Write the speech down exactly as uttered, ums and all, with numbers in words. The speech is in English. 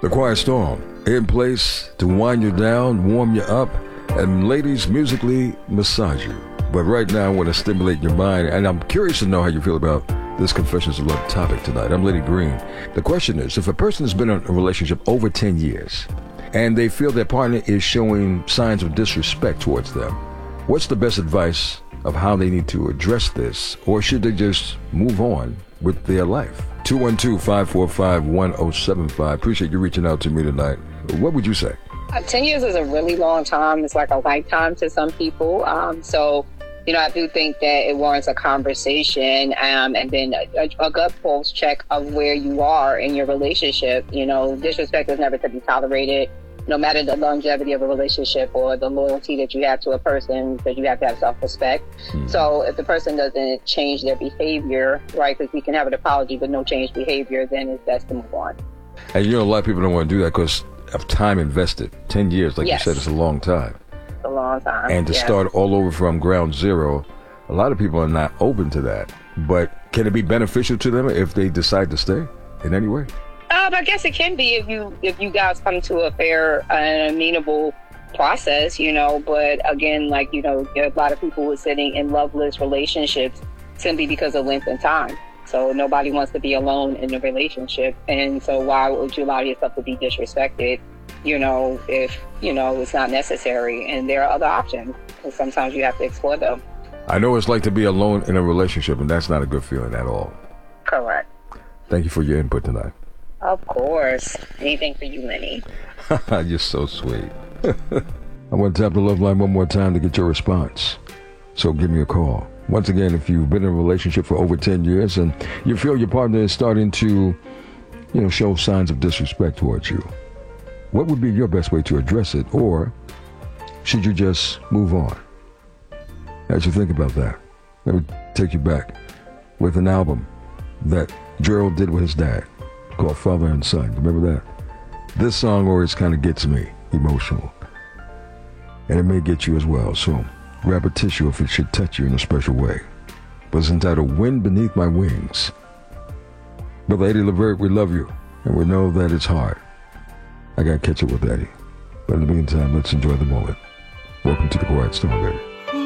The Quiet Storm, in place to wind you down, warm you up, and ladies musically massage you. But right now I want to stimulate your mind, and I'm curious to know how you feel about this Confessions of Love topic tonight. I'm Lady Green. The question is, if a person has been in a relationship over ten years and they feel their partner is showing signs of disrespect towards them, what's the best advice of how they need to address this, or should they just move on with their life? two one two, five four five, one oh seven five. Appreciate you reaching out to me tonight. What would you say? Uh, ten years is a really long time. It's like a lifetime to some people. Um, so, you know, I do think that it warrants a conversation um, and then a, a gut pulse check of where you are in your relationship. You know, disrespect is never to be tolerated, no matter the longevity of a relationship or the loyalty that you have to a person, because you have to have self-respect. Mm-hmm. So if the person doesn't change their behavior, right, because we can have an apology but no changed behavior, then it's best to move on. And you know, a lot of people don't want to do that because of time invested. ten years, like yes. you said, it's a long time. It's a long time. And to yes. start all over from ground zero, a lot of people are not open to that. But can it be beneficial to them if they decide to stay in any way? Um, I guess it can be if you if you guys come to a fair and amenable process, you know. But again, like, you know, there are a lot of people who are sitting in loveless relationships simply because of length and time. So nobody wants to be alone in a relationship. And so why would you allow yourself to be disrespected, you know, if, you know, it's not necessary? And there are other options. And sometimes you have to explore them. I know it's like to be alone in a relationship, and that's not a good feeling at all. Correct. Thank you for your input tonight. Of course. Anything for you, Lenny. You're so sweet. I want to tap the love line one more time to get your response. So give me a call. Once again, if you've been in a relationship for over ten years and you feel your partner is starting to, you know, show signs of disrespect towards you, what would be your best way to address it? Or should you just move on? As you think about that, let me take you back with an album that Gerald did with his dad called Father and Son. Remember that? This song always kind of gets me emotional. And it may get you as well. So grab a tissue if it should touch you in a special way. But it's entitled Wind Beneath My Wings. Brother Eddie Levert, we love you. And we know that it's hard. I got to catch up with Eddie. But in the meantime, let's enjoy the moment. Welcome to the Quiet Storm, baby.